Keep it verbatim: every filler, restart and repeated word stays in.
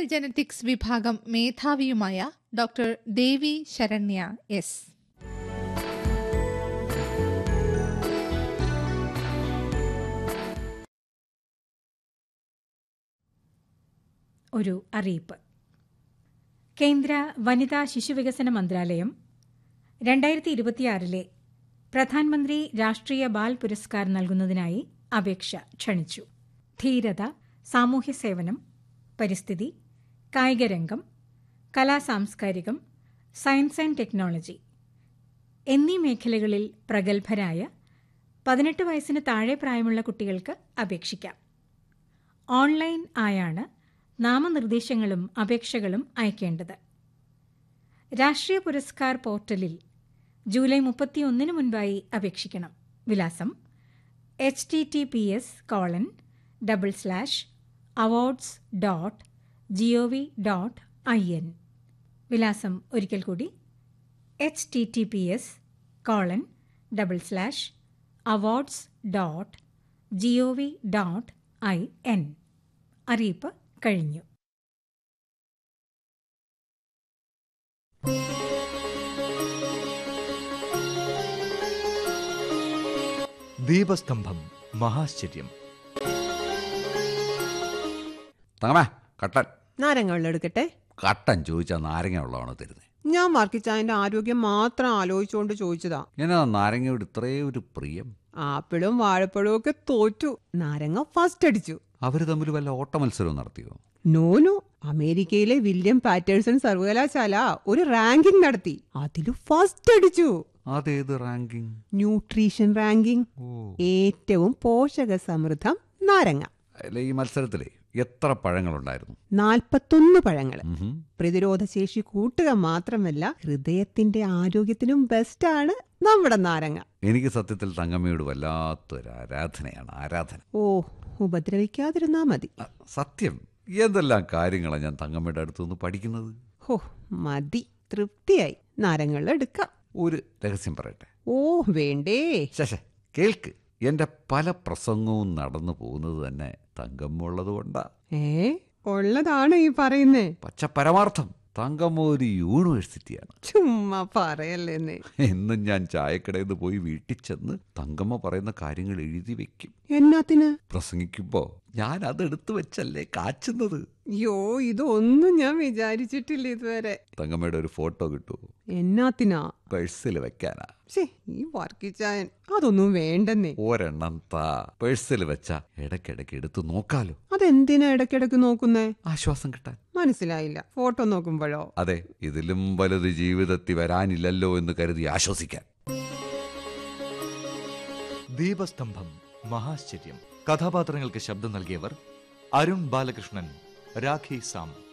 Clinical genetics വിഭാഗം മേധാവിയുമായ doctor ദേവി Saranya S. ഒരു അറിയിപ്പ്. കേന്ദ്ര വനിതാ ശിശുവികസന മന്ത്രാലയം രണ്ടായിരത്തി ഇരുപത്തിയാറിലെ പ്രധാനമന്ത്രി രാഷ്ട്രീയ ബാൽ പുരസ്കാർ നൽകുന്നതിനായി അപേക്ഷ ക്ഷണിച്ചു. ധീരത, സാമൂഹ്യ സേവനം, പരിസ്ഥിതി, കായികരംഗം, കലാസാംസ്കാരികം, സയൻസ് ആൻഡ് ടെക്നോളജി എന്നീ മേഖലകളിൽ പ്രഗത്ഭരായ പതിനെട്ട് വയസ്സിന് താഴെ പ്രായമുള്ള കുട്ടികൾക്ക് അപേക്ഷിക്കാം. ഓൺലൈൻ ആയാണ് നാമനിർദ്ദേശങ്ങളും അപേക്ഷകളും അയക്കേണ്ടത്. രാഷ്ട്രീയ പുരസ്കാർ പോർട്ടലിൽ ജൂലൈ മുപ്പത്തിയൊന്നിന് മുൻപായി അപേക്ഷിക്കണം. വിലാസം H T T P S colon double slash awards dot G O V dot I N. വിലാസം ഒരിക്കൽ കൂടി H T T P S colon double slash awards dot G O V dot I N. അറിയിപ്പ് കഴിഞ്ഞു. ദീപസ്തംഭം മഹാശ്ചര്യം. തങ്ങമേ കട്ടൻ. നാരങ്ങ വെള്ളം എടുക്കട്ടെ? കട്ടൻ ചോദിച്ചാൽ നാരങ്ങ വെള്ളമാണോ തരുന്നത്? ഞാൻ വർക്കിച്ചായന്റെ ആരോഗ്യം മാത്രം ആലോചിച്ചുകൊണ്ട് ചോദിച്ചതാ. എന്നാ നാരങ്ങയോട് ഇത്രയും ഒരു പ്രിയം? ആപ്പിളും വാഴപ്പഴവും ഒക്കെ തോറ്റു, നാരങ്ങ ഫസ്റ്റ് അടിച്ചു. അവര് തമ്മിൽ വല്ല ഓട്ട മത്സരവും നടത്തിയോ? നോനു, അമേരിക്കയിലെ വില്യം പാറ്റേഴ്സൺ സർവകലാശാല ഒരു റാങ്കിംഗ് നടത്തി, അതില് ഫസ്റ്റ് അടിച്ചു. അതേത് റാങ്കിംഗ്? Nutrition ranking. ഏറ്റവും പോഷക സമൃദ്ധം നാരങ്ങ. ഈ മത്സരത്തിലെ എത്ര പഴങ്ങളുണ്ടായിരുന്നു? നാൽപ്പത്തൊന്ന് പഴങ്ങള്. പ്രതിരോധ ശേഷി കൂട്ടുക മാത്രമല്ല, ഹൃദയത്തിന്റെ ആരോഗ്യത്തിനും ബെസ്റ്റാണ് നമ്മുടെ നാരങ്ങ. എനിക്ക് സത്യത്തിൽ തങ്കമ്മയോട് വല്ലാത്തൊരു ആരാധനയാണ്. ആരാധന. ഓ, ഉപദ്രവിക്കാതിരുന്നാ മതി. സത്യം, എന്തെല്ലാം കാര്യങ്ങളാണ് ഞാൻ തങ്കമ്മയുടെ അടുത്തുനിന്ന് പഠിക്കുന്നത്. ഹോ, മതി, തൃപ്തിയായി. നാരങ്ങൾ എടുക്കാം. ഒരു രഹസ്യം പറയട്ടെ? ഓ വേണ്ടേ. ശശ കേൾക്ക്. എന്റെ പല പ്രസംഗവും നടന്നു പോകുന്നത് തന്നെ തങ്കമ്മ ഉള്ളത് കൊണ്ടാ. ഏ ഉള്ളതാണ് ഈ പറയുന്നേ? പച്ച പരമാർത്ഥം. തങ്കമ്മ ഒരു യൂണിവേഴ്സിറ്റിയാണ്. ചുമ്മാ പറയല്ലേ. എന്നും ഞാൻ ചായക്കടയിൽ നിന്ന് പോയി വീട്ടിൽ ചെന്ന് തങ്കമ്മ പറയുന്ന കാര്യങ്ങൾ എഴുതി വെക്കും. എന്നാത്തിന്? പ്രസംഗിക്കുമ്പോ ഞാൻ അതെടുത്തു വെച്ചല്ലേ കാച്ചുന്നത്. യോ, ഇതൊന്നും ഞാൻ വിചാരിച്ചിട്ടില്ല ഇതുവരെ. തങ്കമ്മയുടെ ഒരു ഫോട്ടോ കിട്ടുമോ? എന്നാത്തിനാ? പേഴ്സിൽ വെക്കാനാ. ഈ വർക്കിച്ചായൻ അതൊന്നും വേണ്ടെന്നേ. ഒരെണ്ണം താ, പേഴ്സിൽ വെച്ചാ ഇടയ്ക്കിടയ്ക്ക് എടുത്ത് നോക്കാലോ. അതെന്തിനാ ഇടയ്ക്കിടയ്ക്ക് നോക്കുന്നേ? ആശ്വാസം കിട്ടാൻ. മനസ്സിലായില്ല. ഫോട്ടോ നോക്കുമ്പോഴോ? അതെ, ഇതിലും വലുത് ജീവിതത്തിൽ വരാനില്ലല്ലോ എന്ന് കരുതി ആശ്വസിക്കാൻ. ദീപസ്തംഭം മഹാശ്ചര്യം. കഥാപാത്രങ്ങൾക്ക് ശബ്ദം നൽകിയവർ അരുൺ ബാലകൃഷ്ണൻ, രാഖി സാം.